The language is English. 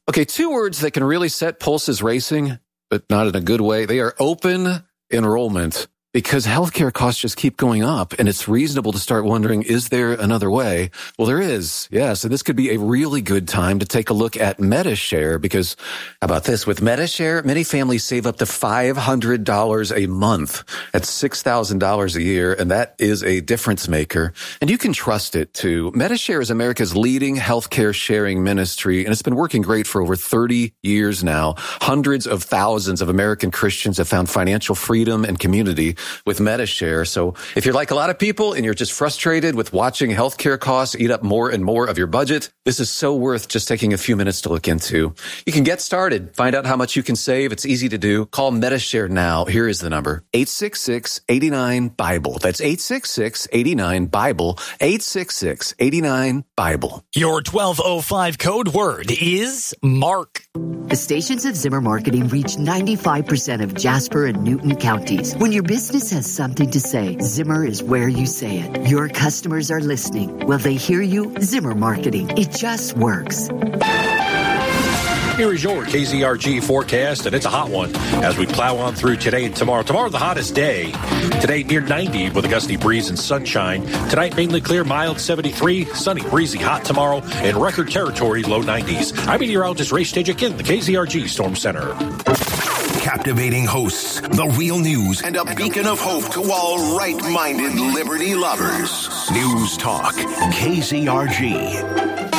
Okay, two words that can really set pulses racing, but not in a good way. They are open enrollment, because healthcare costs just keep going up, and it's reasonable to start wondering, is there another way? Well, there is, yes, and this could be a really good time to take a look at MediShare, because how about this? With MediShare, many families save up to $500 a month. That's $6,000 a year, and that is a difference maker, and you can trust it, too. MediShare is America's leading healthcare sharing ministry, and it's been working great for over 30 years now. Hundreds of thousands of American Christians have found financial freedom and community with MediShare. So if you're like a lot of people and you're just frustrated with watching healthcare costs eat up more and more of your budget, this is so worth just taking a few minutes to look into. You can get started. Find out how much you can save. It's easy to do. Call MediShare now. Here is the number. 866-89-BIBLE. That's 866-89-BIBLE. 866-89-BIBLE. Your 1205 code word is Mark. The stations of Zimmer Marketing reach 95% of Jasper and Newton counties. When your business has something to say, Zimmer is where you say it. Your customers are listening. Will they hear you? Zimmer Marketing. It just works. Here is your KZRG forecast, and it's a hot one as we plow on through today and tomorrow. Tomorrow, the hottest day. Today, near 90 with a gusty breeze and sunshine. Tonight, mainly clear, mild 73. Sunny, breezy, hot tomorrow. In record territory, low 90s. I'm meteorologist Ray Stajic in the KZRG Storm Center. Captivating hosts, the real news, and a beacon of hope to all right-minded liberty lovers. News Talk, KZRG.